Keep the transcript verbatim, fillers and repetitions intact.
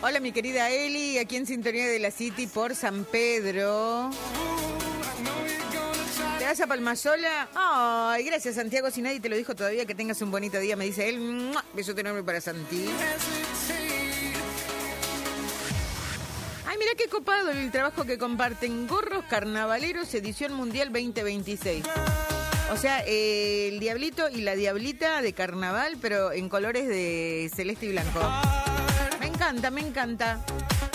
Hola, mi querida Eli, aquí en Sintonía de la City por San Pedro. ¿Te vas a Palmasola? Ay, gracias, Santiago. Si nadie te lo dijo todavía, que tengas un bonito día, me dice él. ¡Mua! Besote enorme para Santi. Ay, mira qué copado el trabajo que comparten. Gorros carnavaleros, edición mundial veinte veintiséis. O sea, eh, el diablito y la diablita de carnaval, pero en colores de celeste y blanco. Me encanta, me encanta.